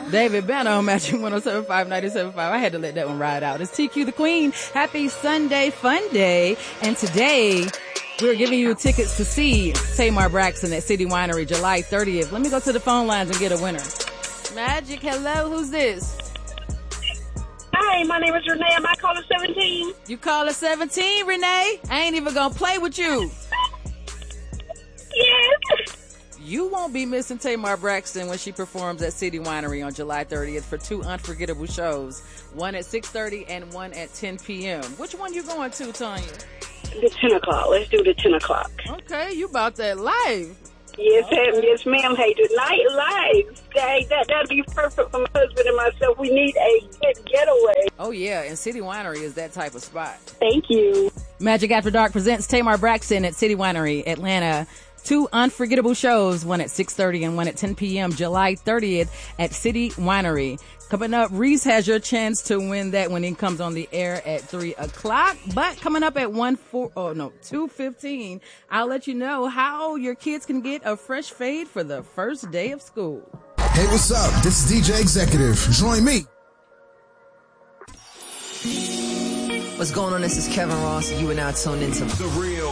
David Banner on Magic 107.5, 97.5. I had to let that one ride out. It's TQ the Queen. Happy Sunday Fun Day. And today, we're giving you tickets to see Tamar Braxton at City Winery July 30th. Let me go to the phone lines and get a winner. Magic, hello, who's this? Hi, my name is Renee. Am I caller 17? You caller 17, Renee? I ain't even gonna play with you. Yes. You won't be missing Tamar Braxton when she performs at City Winery on July 30th for 2 unforgettable shows. One at 6:30 and one at 10 p.m. Which one you going to, Tanya? The 10 o'clock. Let's do the 10 o'clock. Okay, you about that live. Yes, yes, ma'am. Hey, tonight live. That'd be perfect for my husband and myself. We need a good getaway. Oh, yeah, and City Winery is that type of spot. Thank you. Magic After Dark presents Tamar Braxton at City Winery, Atlanta. 2 unforgettable shows, one at 6:30 and one at 10 p.m. July 30th at City Winery. Coming up, Reese has your chance to win that when he comes on the air at 3 o'clock. But coming up at 2:15, I'll let you know how your kids can get a fresh fade for the first day of school. Hey, what's up? This is DJ Executive. Join me. What's going on? This is Kevin Ross. You are now tuned into The Real